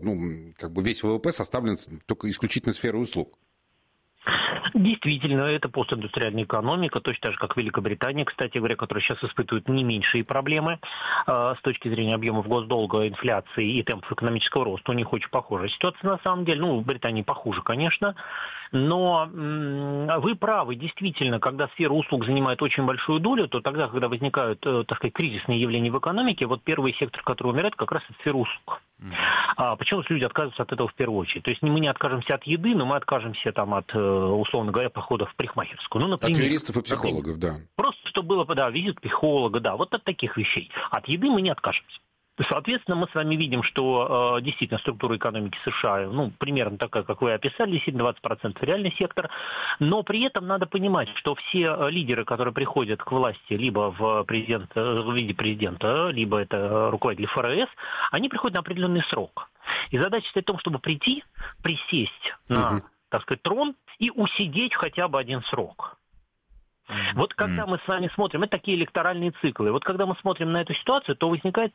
как бы весь ВВП составлен только исключительно сферой услуг. Действительно, это постиндустриальная экономика, точно так же, как Великобритания, кстати говоря, которая сейчас испытывает не меньшие проблемы с точки зрения объемов госдолга, инфляции и темпов экономического роста. У них очень похожая ситуация на самом деле. В Британии похуже, конечно. Но вы правы, действительно, когда сфера услуг занимает очень большую долю, то тогда, когда возникают, так сказать, кризисные явления в экономике, вот первый сектор, который умирает, как раз это сфера услуг. Почему люди отказываются от этого в первую очередь? То есть мы не откажемся от еды, но мы откажемся от, условно говоря, походов в парикмахерскую. Например, от юристов и психологов, да. Просто чтобы было, визит психолога, да, вот от таких вещей. От еды мы не откажемся. Соответственно, мы с вами видим, что действительно структура экономики США, примерно такая, как вы описали, действительно 20% реальный сектор, но при этом надо понимать, что все лидеры, которые приходят к власти либо в виде президента, либо это руководители ФРС, они приходят на определенный срок. И задача стоит в том, чтобы прийти, присесть на, так сказать, трон и усидеть хотя бы один срок. Вот когда мы с вами смотрим, это такие электоральные циклы, вот когда мы смотрим на эту ситуацию, то возникает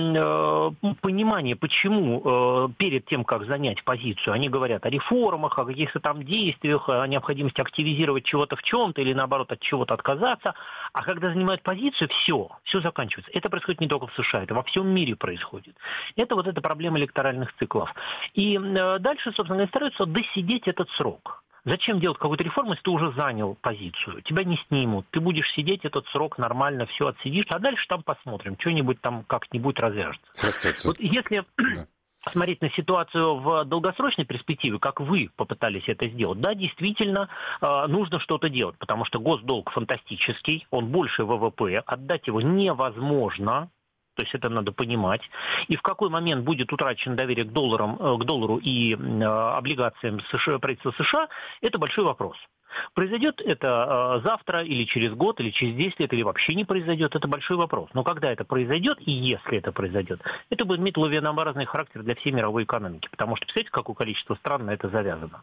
понимание, почему перед тем, как занять позицию, они говорят о реформах, о каких-то там действиях, о необходимости активизировать чего-то в чем-то или наоборот от чего-то отказаться, а когда занимают позицию, все заканчивается. Это происходит не только в США, это во всем мире происходит. Это вот эта проблема электоральных циклов. И дальше, собственно говоря, стараются досидеть этот срок. Зачем делать какую-то реформу, если ты уже занял позицию? Тебя не снимут, ты будешь сидеть этот срок нормально, все отсидишь, а дальше там посмотрим, что-нибудь там как-нибудь развяжется. Срастется. Вот если смотреть на ситуацию в долгосрочной перспективе, как вы попытались это сделать, да, действительно нужно что-то делать, потому что госдолг фантастический, он больше ВВП, отдать его невозможно. То есть это надо понимать. И в какой момент будет утрачено доверие к доллару и облигациям правительства США, это большой вопрос. Произойдет это завтра или через год, или через 10 лет, или вообще не произойдет, это большой вопрос. Но когда это произойдет, и если это произойдет, это будет иметь лавинообразный характер для всей мировой экономики. Потому что, представляете, какое количество стран на это завязано.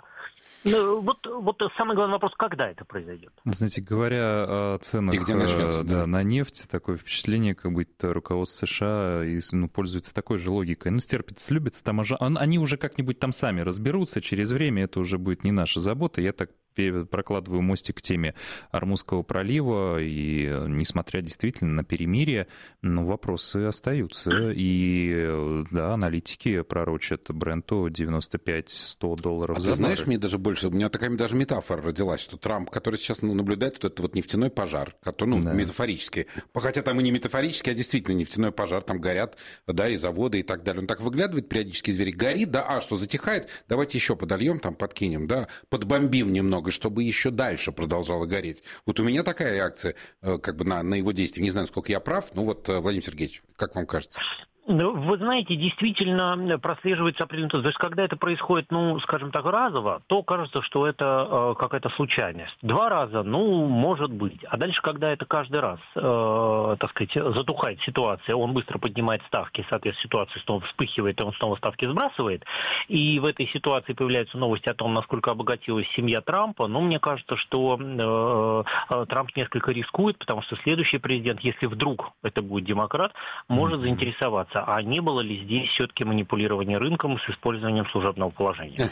Вот самый главный вопрос, когда это произойдет? Знаете, говоря о ценах на нефть, такое впечатление, как будто руководство США пользуется такой же логикой. Стерпится, любится, там они уже как-нибудь там сами разберутся, через время это уже будет не наша забота. Я так прокладываю мостик к теме Ормузского пролива, и несмотря действительно на перемирие, вопросы остаются. И да, аналитики пророчат Бренту $95-100 за баррель. Ты знаешь, мне даже больше, у меня такая даже метафора родилась, что Трамп, который сейчас наблюдает вот этот нефтяной пожар, который, метафорический, хотя там и не метафорический, а действительно нефтяной пожар, там горят, да, и заводы и так далее. Он так выглядывает периодически из двери, горит, да, что затихает, давайте еще подольем, там подкинем, да, подбомбим немного, чтобы еще дальше продолжало гореть. Вот у меня такая реакция как бы на его действия. Не знаю, сколько я прав, Владимир Сергеевич, как вам кажется? Вы знаете, действительно прослеживается определенный... То есть, когда это происходит, скажем так, разово, то кажется, что это какая-то случайность. 2 раза, может быть. А дальше, когда это каждый раз, так сказать, затухает ситуация, он быстро поднимает ставки, соответственно, ситуация снова вспыхивает, и он снова ставки сбрасывает. И в этой ситуации появляются новости о том, насколько обогатилась семья Трампа. Мне кажется, что Трамп несколько рискует, потому что следующий президент, если вдруг это будет демократ, может заинтересоваться, а не было ли здесь все-таки манипулирование рынком с использованием служебного положения.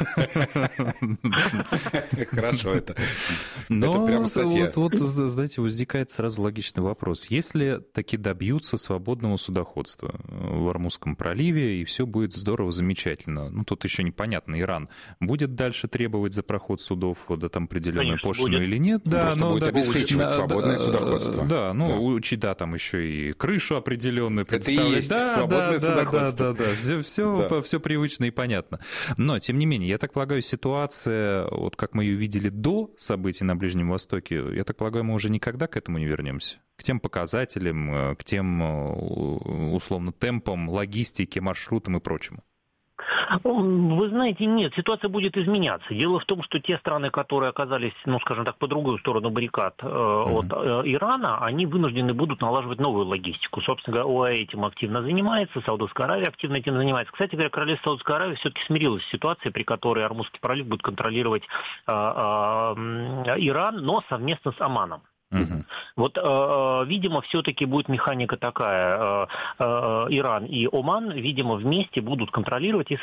Хорошо это. Но прям статья. Знаете, возникает сразу логичный вопрос. Если таки добьются свободного судоходства в Ормузском проливе, и все будет здорово, замечательно. Тут еще непонятно, Иран будет дальше требовать за проход судов там определенную пошлину или нет. Просто будет обеспечивать свободное судоходство. Да, там еще и крышу определенную представлять. Свободное судоходство. Все привычно и понятно. Но, тем не менее, я так полагаю, ситуация, вот как мы ее видели до событий на Ближнем Востоке, я так полагаю, мы уже никогда к этому не вернемся. К тем показателям, к тем, условно, темпам, логистике, маршрутам и прочему. Вы знаете, нет, ситуация будет изменяться. Дело в том, что те страны, которые оказались, скажем так, по другую сторону баррикад от Ирана, они вынуждены будут налаживать новую логистику. Собственно говоря, ОАЭ этим активно занимается, Саудовская Аравия активно этим занимается. Кстати говоря, королевство Саудовской Аравии все-таки смирилось с ситуацией, при которой Ормузский пролив будет контролировать Иран, но совместно с Оманом. Вот, видимо, все-таки будет механика такая. Иран и Оман, видимо, вместе будут контролировать и